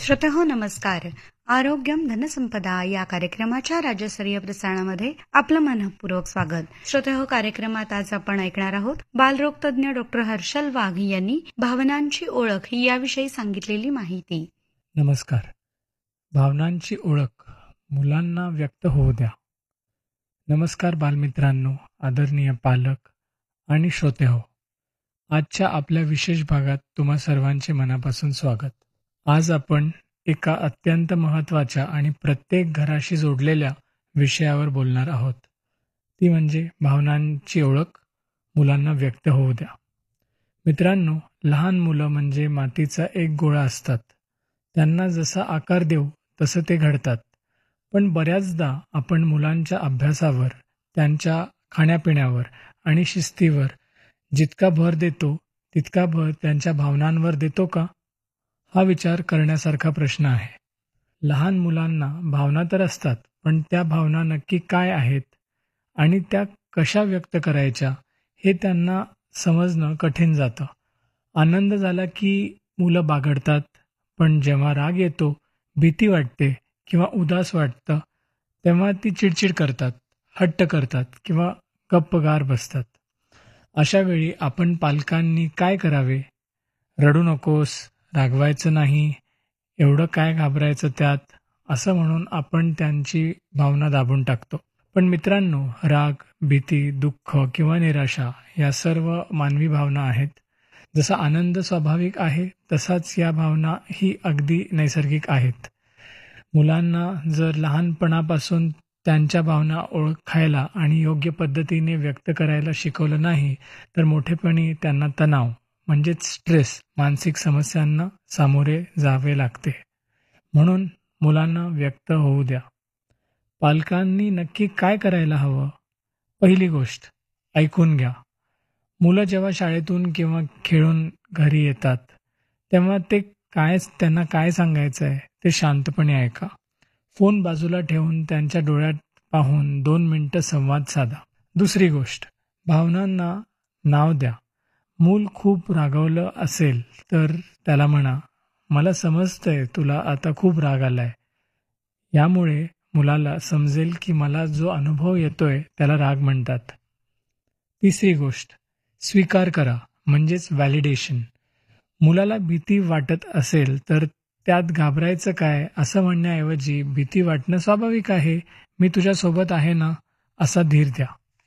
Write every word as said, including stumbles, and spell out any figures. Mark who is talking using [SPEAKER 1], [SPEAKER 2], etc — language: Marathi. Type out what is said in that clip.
[SPEAKER 1] श्रोतेहो नमस्कार. आरोग्यम धनसंपदा या कार्यक्रमाच्या राज्यस्तरीय प्रसारणामध्ये आपलं मनपूर्वक स्वागत. श्रोतेहो, कार्यक्रमात आज आपण ऐकणार आहोत बालरोग तज्ञ डॉक्टर हर्षल वाघ यांनी भावनांची ओळख याविषयी सांगितलेली माहिती.
[SPEAKER 2] नमस्कार. भावनांची ओळख मुलांना व्यक्त होऊ द्या. नमस्कार बालमित्रांनो, आदरणीय पालक आणि श्रोतेहो. आजच्या आपल्या विशेष भागात तुम्हा सर्वांचे मनापासून स्वागत. आज आपण एका अत्यंत महत्त्वाच्या आणि प्रत्येक घराशी जोडलेल्या विषयावर बोलणार आहोत. ती म्हणजे भावनांची ओळख मुलांना व्यक्त होऊ द्या. मित्रांनो, लहान मुलं म्हणजे मातीचा एक गोळा असतात. त्यांना जसा आकार देऊ तसं ते घडतात. पण बऱ्याचदा आपण मुलांच्या अभ्यासावर, त्यांच्या खाण्यापिण्यावर आणि शिस्तीवर जितका भर देतो तितका भर त्यांच्या भावनांवर देतो का? हा विचार करण्यासारखा प्रश्न आहे. लहान मुलांना भावना तर असतात, पण त्या भावना नक्की काय आहेत आणि त्या कशा व्यक्त करायच्या हे त्यांना समजणं कठीण जातं. आनंद झाला की मुलं बागडतात, पण जेव्हा राग येतो, भीती वाटते किंवा उदास वाटतं तेव्हा ती चिडचिड करतात, हट्ट करतात किंवा गप्पगार बसतात. अशा वेळी आपण पालकांनी काय करावे? रडू नकोस, रागवायचं नाही, एवढं काय घाबरायचं त्यात, असं म्हणून आपण त्यांची भावना दाबून टाकतो. पण मित्रांनो, राग, भीती, दुःख किंवा निराशा या सर्व मानवी भावना आहेत. जसा आनंद स्वाभाविक आहे तसाच या भावना ही अगदी नैसर्गिक आहेत. मुलांना जर लहानपणापासून त्यांच्या भावना ओळखायला आणि योग्य पद्धतीने व्यक्त करायला शिकवलं नाही तर मोठेपणी त्यांना तणाव म्हणजेच स्ट्रेस, मानसिक समस्यांना सामोरे जावे लागते. म्हणून मुलांना व्यक्त होऊ द्या. पालकांनी नक्की काय करायला हवं? पहिली गोष्ट, ऐकून घ्या. मुलं जेव्हा शाळेतून किंवा खेळून घरी येतात तेव्हा ते काय त्यांना काय सांगायचं आहे ते शांतपणे ऐका. फोन बाजूला ठेवून त्यांच्या डोळ्यात पाहून दोन मिनिटं संवाद साधा. दुसरी गोष्ट, भावनांना नाव द्या. मूल खूप रागवलं असेल तर त्याला म्हणा, मला समजतंय तुला आता खूप राग आलाय. यामुळे मुलाला समजेल की मला जो अनुभव येतोय त्याला राग म्हणतात. तिसरी गोष्ट, स्वीकार करा म्हणजेच व्हॅलिडेशन. मुलाला भीती वाटत असेल तर त्यात घाबरायचं काय असं म्हणण्याऐवजी भीती वाटणं स्वाभाविक आहे, मी तुझ्यासोबत आहे ना, असा धीर द्या.